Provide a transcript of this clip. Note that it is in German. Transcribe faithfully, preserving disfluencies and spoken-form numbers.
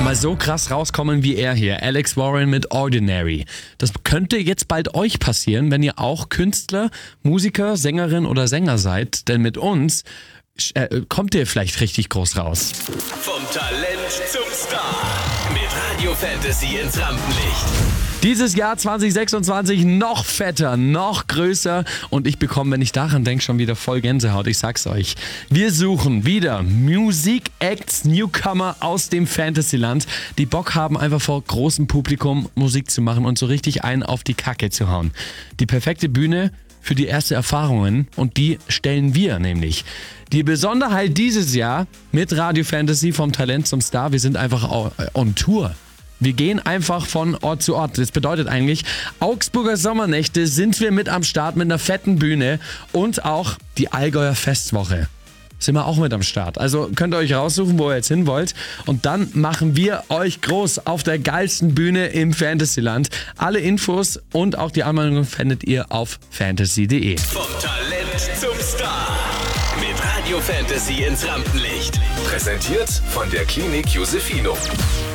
Mal so krass rauskommen wie er hier, Alex Warren mit Ordinary. Das könnte jetzt bald euch passieren, wenn ihr auch Künstler, Musiker, Sängerin oder Sänger seid. Denn mit uns äh, kommt ihr vielleicht richtig groß raus. Vom Talent zum Star. Mit Radio Fantasy ins Rampenlicht. Dieses Jahr zwanzig sechsundzwanzig noch fetter, noch größer und ich bekomme, wenn ich daran denke, schon wieder voll Gänsehaut, ich sag's euch. Wir suchen wieder Musik-Acts, Newcomer aus dem Fantasyland, die Bock haben, einfach vor großem Publikum Musik zu machen und so richtig einen auf die Kacke zu hauen. Die perfekte Bühne für die ersten Erfahrungen und die stellen wir nämlich. Die Besonderheit dieses Jahr mit Radio Fantasy vom Talent zum Star, wir sind einfach on Tour. Wir gehen einfach von Ort zu Ort. Das bedeutet eigentlich, Augsburger Sommernächte sind wir mit am Start mit einer fetten Bühne und auch die Allgäuer Festwoche sind wir auch mit am Start. Also könnt ihr euch raussuchen, wo ihr jetzt hin wollt und dann machen wir euch groß auf der geilsten Bühne im Fantasyland. Alle Infos und auch die Anmeldung findet ihr auf fantasy punkt de. Vom Talent zum Star. Mit Radio Fantasy ins Rampenlicht. Präsentiert von der Klinik Josefino.